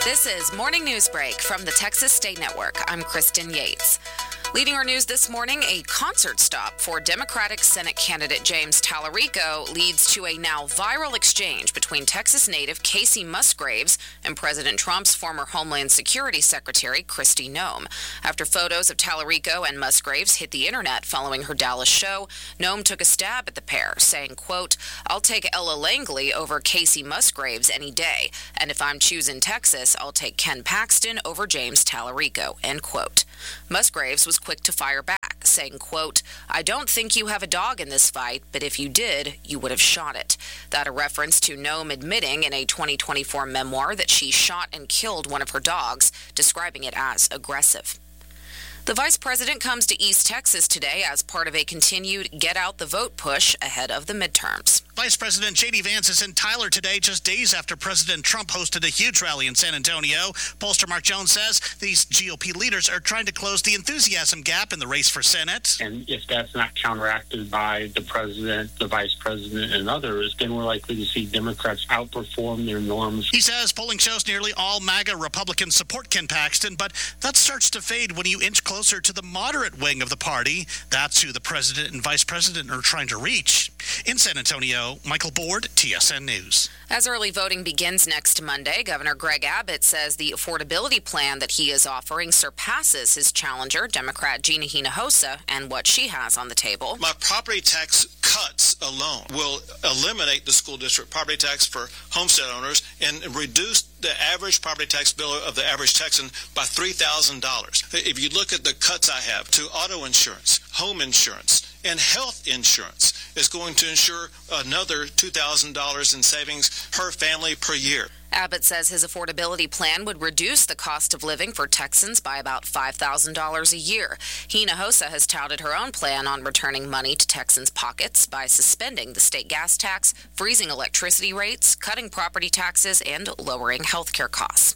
This is Morning News Break from the Texas State Network. I'm Kristen Yates. Leading our news this morning, a concert stop for Democratic Senate candidate James Tallarico leads to a now viral exchange between Texas native Casey Musgraves and President Trump's former Homeland Security Secretary Kristi Noem. After photos of Tallarico and Musgraves hit the internet following her Dallas show, Noem took a stab at the pair, saying, quote, "I'll take Ella Langley over Casey Musgraves any day, and if I'm choosing Texas, I'll take Ken Paxton over James Tallarico," end quote. Musgraves was quick to fire back, saying, quote, "I don't think you have a dog in this fight, but if you did, you would have shot it." That a reference to Noem admitting in a 2024 memoir that she shot and killed one of her dogs, describing it as aggressive. The vice president comes to East Texas today as part of a continued get-out-the-vote push ahead of the midterms. Vice President J.D. Vance is in Tyler today, just days after President Trump hosted a huge rally in San Antonio. Pollster Mark Jones says these GOP leaders are trying to close the enthusiasm gap in the race for Senate. And if that's not counteracted by the president, the vice president, and others, then we're likely to see Democrats outperform their norms. He says polling shows nearly all MAGA Republicans support Ken Paxton, but that starts to fade when you inch closer to the moderate wing of the party. That's who the president and vice president are trying to reach. In San Antonio, Michael Board, TSN News. As early voting begins next Monday, Governor Greg Abbott says the affordability plan that he is offering surpasses his challenger, Democrat Gina Hinojosa, and what she has on the table. My property tax cuts alone will eliminate the school district property tax for homestead owners and reduce the average property tax bill of the average Texan by $3,000. If you look at the cuts I have to auto insurance, home insurance, and health insurance, is going to ensure another $2,000 in savings per family per year. Abbott says his affordability plan would reduce the cost of living for Texans by about $5,000 a year. Hinojosa has touted her own plan on returning money to Texans' pockets by suspending the state gas tax, freezing electricity rates, cutting property taxes, and lowering health care costs.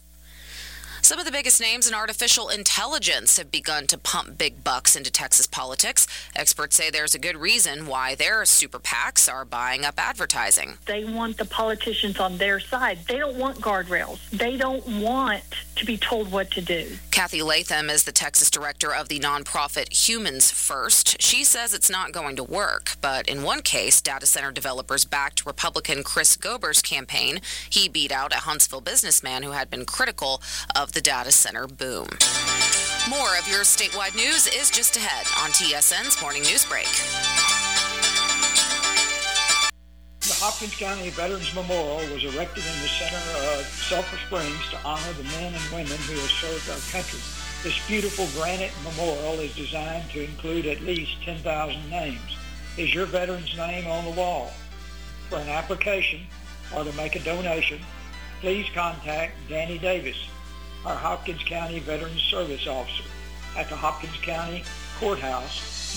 Some of the biggest names in artificial intelligence have begun to pump big bucks into Texas politics. Experts say there's a good reason why their super PACs are buying up advertising. They want the politicians on their side. They don't want guardrails. They don't want to be told what to do. Kathy Latham is the Texas director of the nonprofit Humans First. She says it's not going to work, but in one case, data center developers backed Republican Chris Gober's campaign. He beat out a Huntsville businessman who had been critical of the data center boom. More of your statewide news is just ahead on TSN's Morning News Break. The Hopkins County Veterans Memorial was erected in the center of Sulphur Springs to honor the men and women who have served our country. This beautiful granite memorial is designed to include at least 10,000 names. Is your veteran's name on the wall? For an application or to make a donation, please contact Danny Davis, our Hopkins County Veterans Service Officer, at the Hopkins County Courthouse,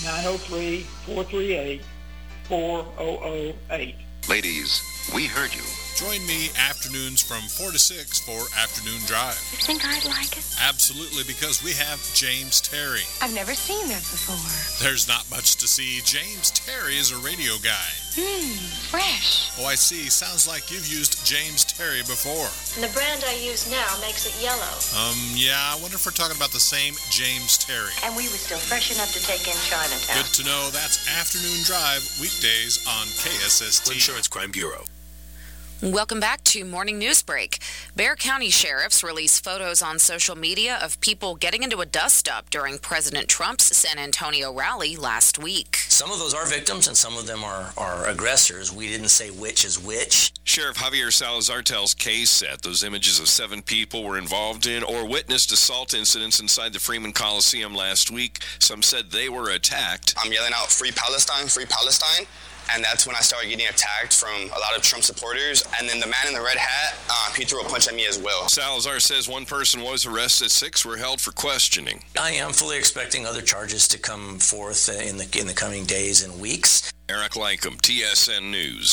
903-438-4008. Ladies, we heard you. Join me afternoons from 4 to 6 for Afternoon Drive. You think I'd like it? Absolutely, because we have James Terry. I've never seen that before. There's not much to see. James Terry is a radio guy. Fresh. Oh, I see. Sounds like you've used James Terry before. And the brand I use now makes it yellow. Yeah, I wonder if we're talking about the same James Terry. And we were still fresh enough to take in Chinatown. Good to know. That's Afternoon Drive, weekdays on KSST. Insurance Crime Bureau. Welcome back to Morning News Break. Bexar County sheriffs released photos on social media of people getting into a dust-up during President Trump's San Antonio rally last week. Some of those are victims and some of them are aggressors. We didn't say which is which. Sheriff Javier Salazar tells KSAT those images of 7 people were involved in or witnessed assault incidents inside the Freeman Coliseum last week. Some said they were attacked. I'm yelling out, "Free Palestine, free Palestine." And that's when I started getting attacked from a lot of Trump supporters. And then the man in the red hat, he threw a punch at me as well. Salazar says one person was arrested, 6 were held for questioning. I am fully expecting other charges to come forth in the coming days and weeks. Eric Lankum, TSN News.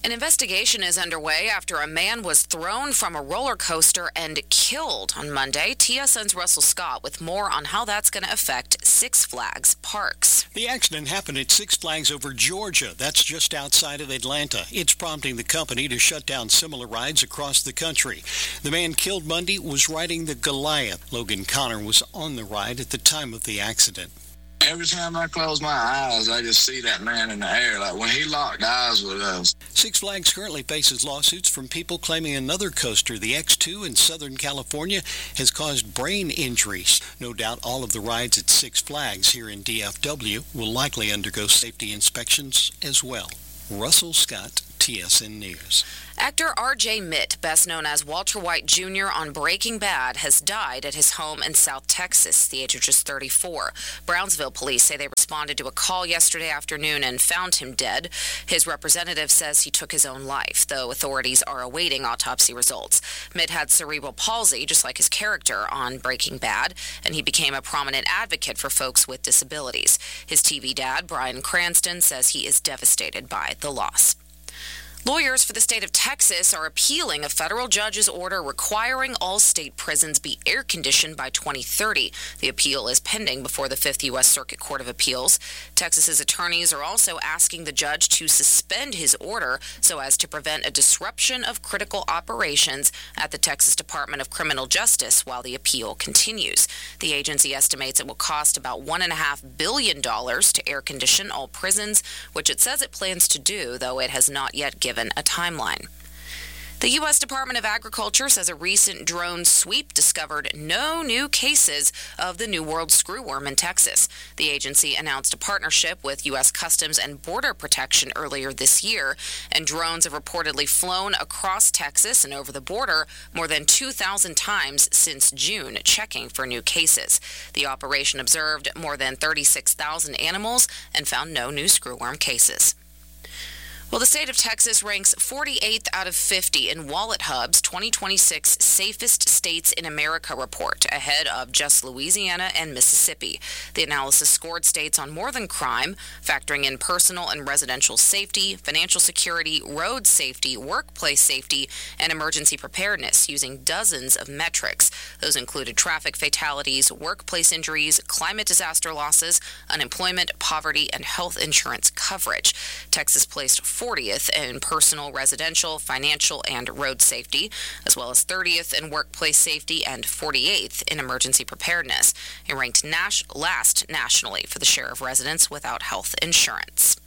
An investigation is underway after a man was thrown from a roller coaster and killed on Monday. TSN's Russell Scott with more on how that's going to affect Six Flags parks. The accident happened at Six Flags over Georgia. That's just outside of Atlanta. It's prompting the company to shut down similar rides across the country. The man killed Monday was riding the Goliath. Logan Connor was on the ride at the time of the accident. Every time I close my eyes, I just see that man in the air, like when he locked eyes with us. Six Flags currently faces lawsuits from people claiming another coaster, the X2 in Southern California, has caused brain injuries. No doubt all of the rides at Six Flags here in DFW will likely undergo safety inspections as well. Russell Scott, TSN News. Actor R.J. Mitt, best known as Walter White Jr. on Breaking Bad, has died at his home in South Texas, the age of just 34. Brownsville police say they responded to a call yesterday afternoon and found him dead. His representative says he took his own life, though authorities are awaiting autopsy results. Mitt had cerebral palsy, just like his character on Breaking Bad, and he became a prominent advocate for folks with disabilities. His TV dad, Bryan Cranston, says he is devastated by the loss. Lawyers for the state of Texas are appealing a federal judge's order requiring all state prisons be air-conditioned by 2030. The appeal is pending before the 5th U.S. Circuit Court of Appeals. Texas's attorneys are also asking the judge to suspend his order so as to prevent a disruption of critical operations at the Texas Department of Criminal Justice while the appeal continues. The agency estimates it will cost about $1.5 billion to air-condition all prisons, which it says it plans to do, though it has not yet given a timeline. The U.S. Department of Agriculture says a recent drone sweep discovered no new cases of the New World screwworm in Texas. The agency announced a partnership with U.S. Customs and Border Protection earlier this year, and drones have reportedly flown across Texas and over the border more than 2,000 times since June, checking for new cases. The operation observed more than 36,000 animals and found no new screwworm cases. Well, the state of Texas ranks 48th out of 50 in WalletHub's 2026 Safest States in America report, ahead of just Louisiana and Mississippi. The analysis scored states on more than crime, factoring in personal and residential safety, financial security, road safety, workplace safety, and emergency preparedness, using dozens of metrics. Those included traffic fatalities, workplace injuries, climate disaster losses, unemployment, poverty, and health insurance coverage. Texas placed 40th in personal, residential, financial, and road safety, as well as 30th in workplace safety and 48th in emergency preparedness. It ranked last nationally for the share of residents without health insurance.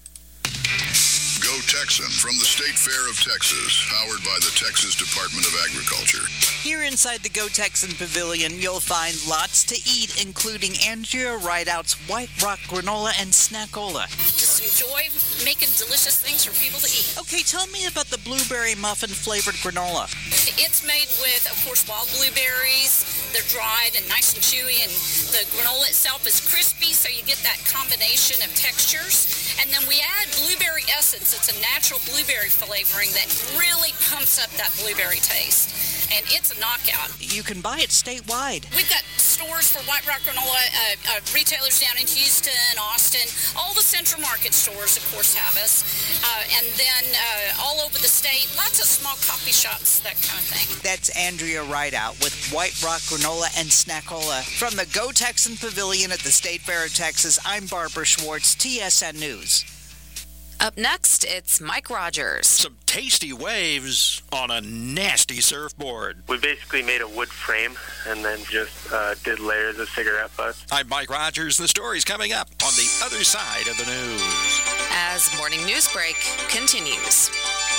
Go Texan from the State Fair of Texas, powered by the Texas Department of Agriculture. Here inside the Go Texan Pavilion, you'll find lots to eat, including Andrea Rideout's White Rock Granola and Snackola. Just enjoy making delicious things for people to eat. Okay, tell me about the blueberry muffin flavored granola. It's made with, of course, wild blueberries. They're dried and nice and chewy, and the granola itself is crispy, so you get that combination of textures. And then we add blueberry essence. It's a natural blueberry flavoring that really pumps up that blueberry taste. And it's a knockout. You can buy it statewide. We've got stores for White Rock Granola, retailers down in Houston, Austin. All the Central Market stores, of course, have us. And then all over the state, lots of small coffee shops, that kind of thing. That's Andrea Rideout with White Rock Granola and Snackola. From the Go Texan Pavilion at the State Fair of Texas, I'm Barbara Schwartz, TSN News. Up next, it's Mike Rogers. Some tasty waves on a nasty surfboard. We basically made a wood frame and then just did layers of cigarette butts. I'm Mike Rogers. The story's coming up on the other side of the news. As Morning News Break continues.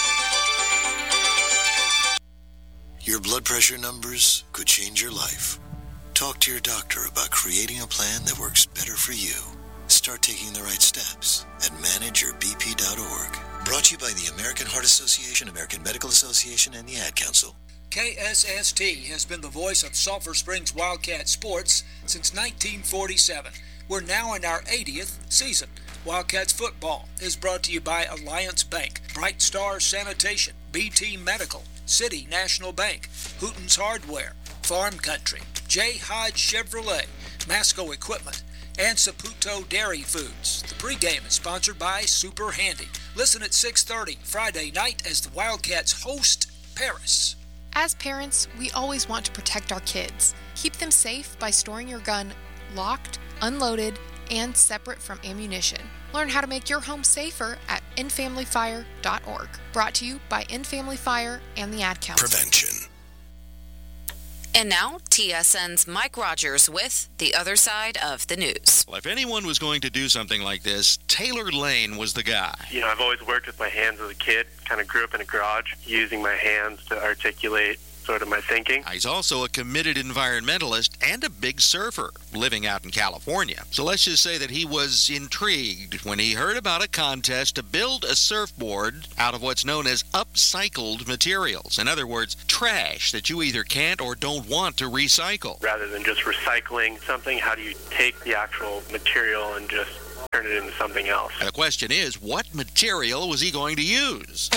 Your blood pressure numbers could change your life. Talk to your doctor about creating a plan that works better for you. Start taking the right steps at manageyourbp.org. Brought to you by the American Heart Association, American Medical Association, and the Ad Council. KSST has been the voice of Sulphur Springs Wildcat sports since 1947. We're now in our 80th season. Wildcats football is brought to you by Alliance Bank, Bright Star Sanitation, BT Medical, City National Bank, Hooten's Hardware, Farm Country, J. Hodge Chevrolet, Masco Equipment, and Saputo Dairy Foods. The pregame is sponsored by Super Handy, Listen at 6:30 Friday night as the Wildcats host Paris. As parents, we always want to protect our kids. Keep them safe by storing your gun locked, unloaded, and separate from ammunition. Learn how to make your home safer at endfamilyfire.org. Brought to you by End Family Fire and the Ad Council. Prevention. And now, TSN's Mike Rogers with The Other Side of the News. Well, if anyone was going to do something like this, Taylor Lane was the guy. You know, I've always worked with my hands as a kid, kind of grew up in a garage, using my hands to articulate sort of my thinking. He's also a committed environmentalist and a big surfer, living out in California. So let's just say that he was intrigued when he heard about a contest to build a surfboard out of what's known as upcycled materials. In other words, trash that you either can't or don't want to recycle. Rather than just recycling something, how do you take the actual material and just turn it into something else? And the question is, what material was he going to use?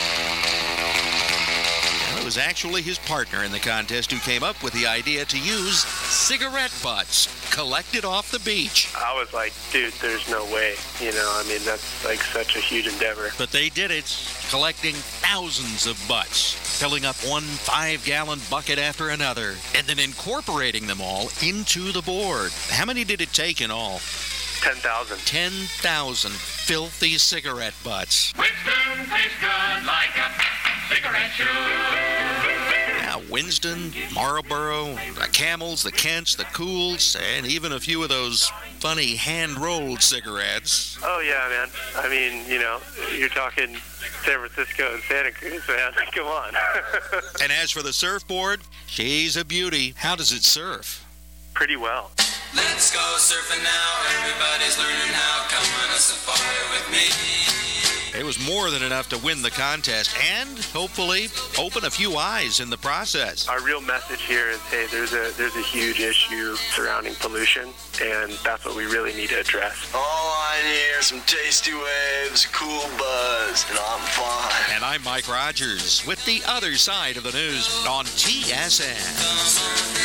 It was actually his partner in the contest who came up with the idea to use cigarette butts collected off the beach. I was like, dude, there's no way. You know, I mean, that's like such a huge endeavor. But they did it, collecting thousands of butts, filling up one 5-gallon bucket after another, and then incorporating them all into the board. How many did it take in all? 10,000. 10,000 filthy cigarette butts. Winston tastes good like a cigarette shoe. Now, Winston, Marlboro, the Camels, the Kents, the Cools, and even a few of those funny hand-rolled cigarettes. Oh, yeah, man. I mean, you know, you're talking San Francisco and Santa Cruz, man. Come on. And as for the surfboard, she's a beauty. How does it surf? Pretty well. Let's go surfing now. Everybody's learning how. Come on a safari with me. It was more than enough to win the contest and hopefully open a few eyes in the process. Our real message here is, hey, there's a huge issue surrounding pollution, and that's what we really need to address. All I need are some tasty waves, a cool buzz, and I'm fine. And I'm Mike Rogers with The Other Side of the News on TSN.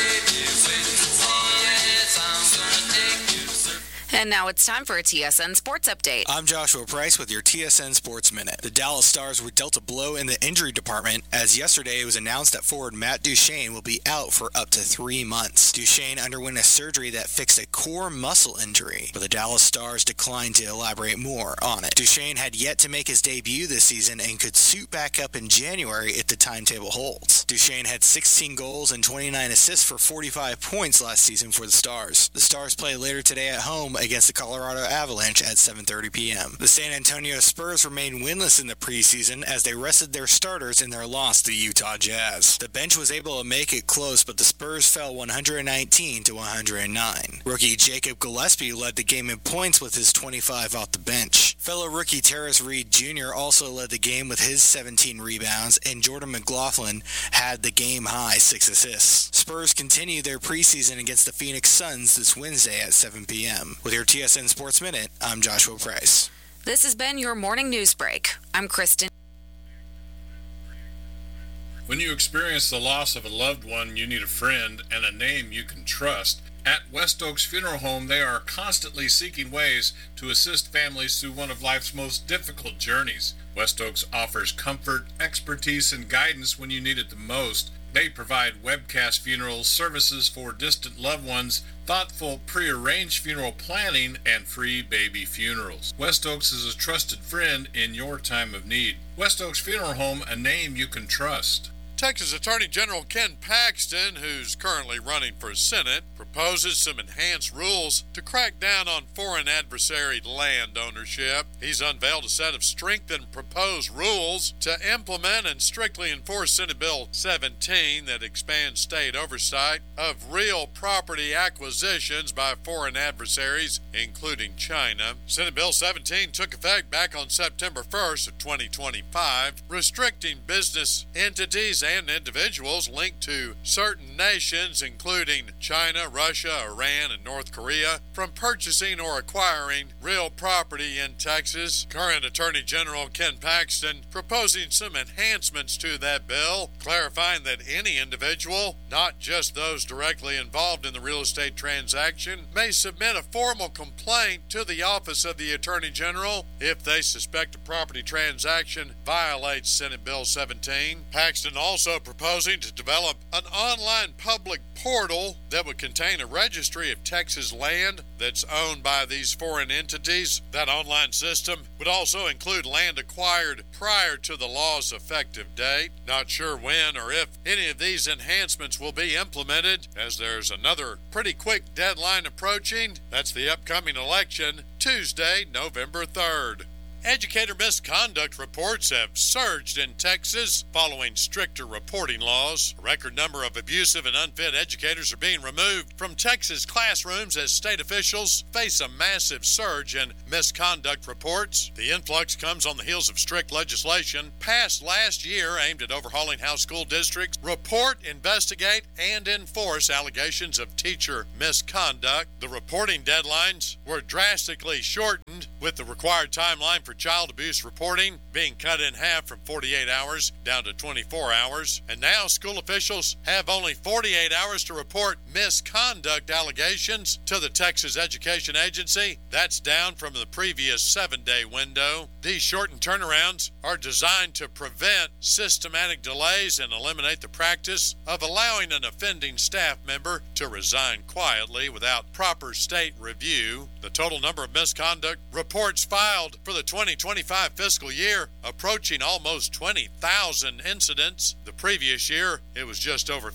And now it's time for a TSN Sports Update. I'm Joshua Price with your TSN Sports Minute. The Dallas Stars were dealt a blow in the injury department as yesterday it was announced that forward Matt Duchene will be out for up to 3 months. Duchene underwent a surgery that fixed a core muscle injury, but the Dallas Stars declined to elaborate more on it. Duchene had yet to make his debut this season and could suit back up in January if the timetable holds. Duchene had 16 goals and 29 assists for 45 points last season for the Stars. The Stars play later today at home against the Colorado Avalanche at 7:30 p.m. The San Antonio Spurs remained winless in the preseason as they rested their starters in their loss to the Utah Jazz. The bench was able to make it close, but the Spurs fell 119 to 109. Rookie Jacob Gillespie led the game in points with his 25 off the bench. Fellow rookie Terrace Reed Jr. also led the game with his 17 rebounds, and Jordan McLaughlin had the game-high 6 assists. Spurs continue their preseason against the Phoenix Suns this Wednesday at 7 p.m. With your TSN Sports Minute, I'm Joshua Price. This has been your morning news break. I'm Kristen. When you experience the loss of a loved one, you need a friend and a name you can trust. At West Oaks Funeral Home, they are constantly seeking ways to assist families through one of life's most difficult journeys. West Oaks offers comfort, expertise, and guidance when you need it the most. They provide webcast funeral services for distant loved ones, thoughtful pre-arranged funeral planning, and free baby funerals. West Oaks is a trusted friend in your time of need. West Oaks Funeral Home, a name you can trust. Texas Attorney General Ken Paxton, who's currently running for Senate, proposes some enhanced rules to crack down on foreign adversary land ownership. He's unveiled a set of strengthened proposed rules to implement and strictly enforce Senate Bill 17 that expands state oversight of real property acquisitions by foreign adversaries, including China. Senate Bill 17 took effect back on September 1st of 2025, restricting business entities ban individuals linked to certain nations, including China, Russia, Iran, and North Korea, from purchasing or acquiring real property in Texas. Current Attorney General Ken Paxton proposing some enhancements to that bill, clarifying that any individual, not just those directly involved in the real estate transaction, may submit a formal complaint to the Office of the Attorney General if they suspect a property transaction violates Senate Bill 17. Paxton also proposing to develop an online public portal that would contain a registry of Texas land that's owned by these foreign entities. That online system would also include land acquired prior to the law's effective date. Not sure when or if any of these enhancements will be implemented, as there's another pretty quick deadline approaching. That's the upcoming election, Tuesday, November 3rd. Educator misconduct reports have surged in Texas following stricter reporting laws. A record number of abusive and unfit educators are being removed from Texas classrooms as state officials face a massive surge in misconduct reports. The influx comes on the heels of strict legislation passed last year aimed at overhauling how school districts report, investigate, and enforce allegations of teacher misconduct. The reporting deadlines were drastically shortened, with the required timeline for child abuse reporting being cut in half from 48 hours down to 24 hours. And now school officials have only 48 hours to report misconduct allegations to the Texas Education Agency. That's down from the previous 7-day window. These shortened turnarounds are designed to prevent systematic delays and eliminate the practice of allowing an offending staff member to resign quietly without proper state review. The total number of misconduct reports filed for the 2025 fiscal year approaching almost 20,000 incidents. The previous year, it was just over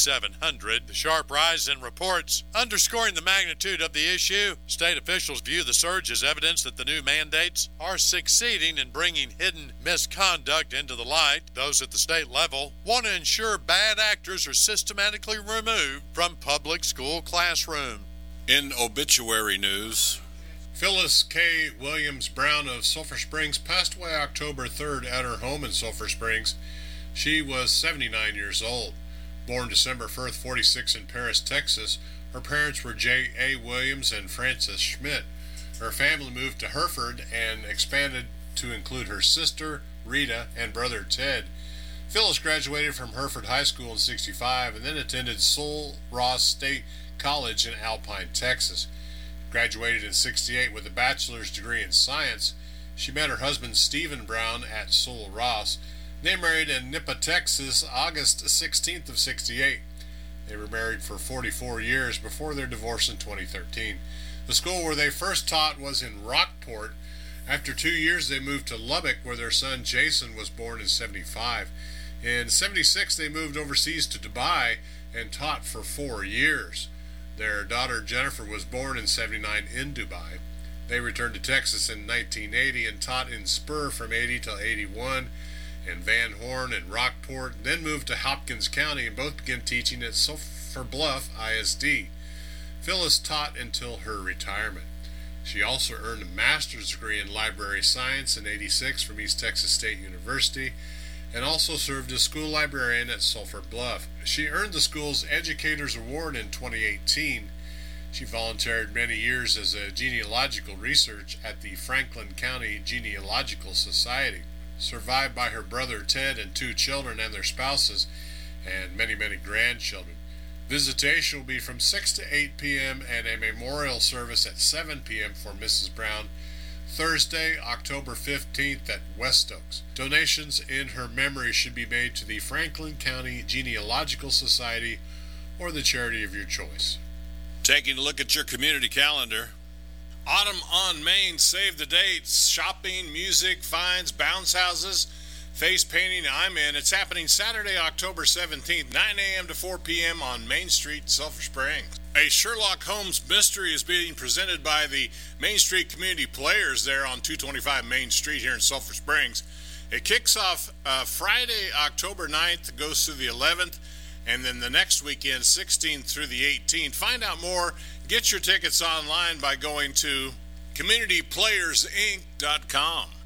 5,700. The sharp rise in reports underscoring the magnitude of the issue. State officials view the surge as evidence that the new mandates are succeeding in bringing hidden misconduct into the light. Those at the state level want to ensure bad actors are systematically removed from public school classrooms. In obituary news, Phyllis K. Williams Brown of Sulphur Springs passed away October 3rd at her home in Sulphur Springs. She was 79 years old. Born December 1st, 46 in Paris, Texas, her parents were J. A. Williams and Frances Schmidt. Her family moved to Hereford and expanded to include her sister, Rita, and brother Ted. Phyllis graduated from Hereford High School in '65 and then attended Sul Ross State College in Alpine, Texas. Graduated in '68 with a bachelor's degree in science. She met her husband Stephen Brown at Sul Ross. They married in Nippa, Texas, August 16th of '68. They were married for 44 years before their divorce in 2013. The school where they first taught was in Rockport. After 2 years, they moved to Lubbock, where their son Jason was born in '75. In '76, they moved overseas to Dubai and taught for 4 years. Their daughter Jennifer was born in '79 in Dubai. They returned to Texas in 1980 and taught in Spur from '80 till '81, in Van Horn and Rockport, then moved to Hopkins County and both began teaching at Sulphur Bluff ISD. Phyllis taught until her retirement. She also earned a master's degree in library science in '86 from East Texas State University and also served as school librarian at Sulphur Bluff. She earned the school's Educators Award in 2018. She volunteered many years as a genealogical research at the Franklin County Genealogical Society. Survived by her brother Ted and 2 children and their spouses, and many, many grandchildren. Visitation will be from 6 to 8 p.m. and a memorial service at 7 p.m. for Mrs. Brown, Thursday, October 15th at West Oaks. Donations in her memory should be made to the Franklin County Genealogical Society or the charity of your choice. Taking a look at your community calendar. Autumn on Main, save the dates. Shopping, music, finds, bounce houses, face painting, I'm in. It's happening Saturday, October 17th, 9 a.m. to 4 p.m. on Main Street, Sulphur Springs. A Sherlock Holmes mystery is being presented by the Main Street Community Players there on 225 Main Street here in Sulphur Springs. It kicks off Friday, October 9th, goes through the 11th, and then the next weekend, 16th through the 18th. Find out more. Get your tickets online by going to communityplayersinc.com.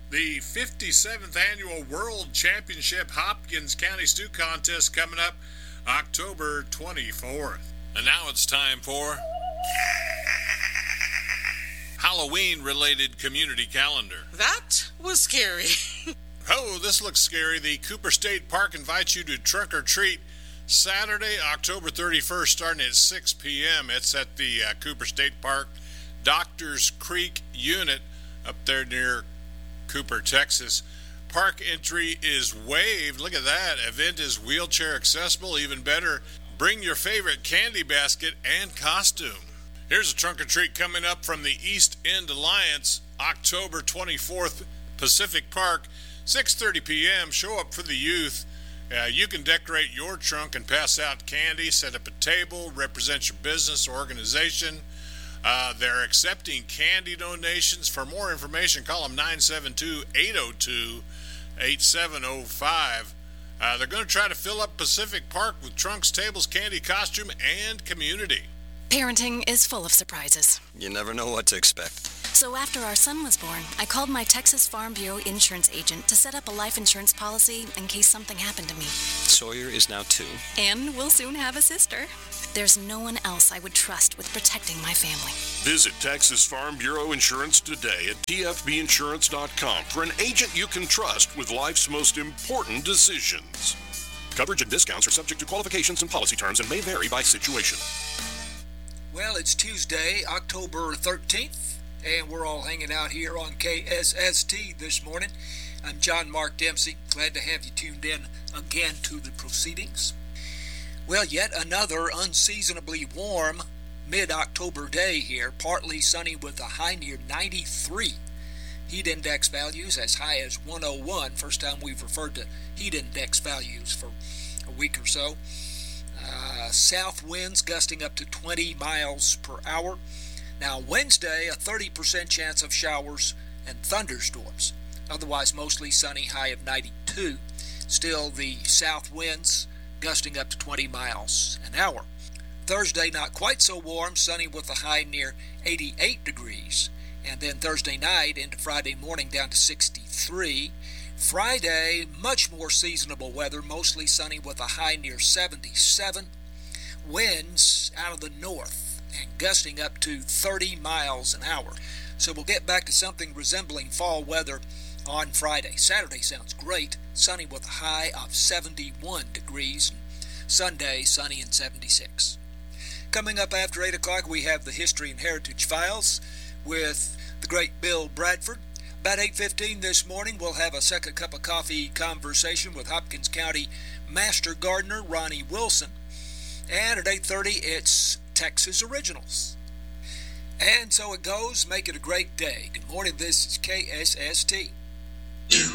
The 57th Annual World Championship Hopkins County Stew Contest coming up October 24th. And now it's time for Halloween-related community calendar. That was scary. Oh, this looks scary. The Cooper State Park invites you to trunk or treat Saturday, October 31st, starting at 6 p.m. It's at the Cooper State Park, Doctors Creek unit up there near Cooper, Texas. Park entry is waived. Look at that. Event is wheelchair accessible. Even better, bring your favorite candy basket and costume. Here's a trunk or treat coming up from the East End Alliance, October 24th, Pacific Park, 6:30 p.m. Show up for the youth. You can decorate your trunk and pass out candy, set up a table, represent your business or organization. They're accepting candy donations. For more information, call them 972-802-8705. They're going to try to fill up Pacific Park with trunks, tables, candy, costume, and community. Parenting is full of surprises. You never know what to expect. So after our son was born, I called my Texas Farm Bureau insurance agent to set up a life insurance policy in case something happened to me. Sawyer is now 2. And we'll soon have a sister. There's no one else I would trust with protecting my family. Visit Texas Farm Bureau Insurance today at tfbinsurance.com for an agent you can trust with life's most important decisions. Coverage and discounts are subject to qualifications and policy terms and may vary by situation. Well, it's Tuesday, October 13th, and we're all hanging out here on KSST this morning. I'm John Mark Dempsey. Glad to have you tuned in again to the proceedings. Well, yet another unseasonably warm mid-October day here, partly sunny with a high near 93. Heat index values as high as 101. First time we've referred to heat index values for a week or so. South winds gusting up to 20 miles per hour. Now, Wednesday, a 30% chance of showers and thunderstorms. Otherwise, mostly sunny, high of 92. Still, the south winds gusting up to 20 miles an hour. Thursday, not quite so warm, sunny with a high near 88 degrees. And then Thursday night into Friday morning down to 63. Friday, much more seasonable weather, mostly sunny with a high near 77. Winds out of the north and gusting up to 30 miles an hour. So we'll get back to something resembling fall weather on Friday. Saturday sounds great, sunny with a high of 71 degrees. Sunday, sunny and 76. Coming up after 8 o'clock, we have the History and Heritage Files with the great Bill Bradford. About 8:15 this morning, we'll have a second cup of coffee conversation with Hopkins County Master Gardener Ronnie Wilson. And at 8:30, it's Texas Originals. And so it goes. Make it a great day. Good morning. This is KSST.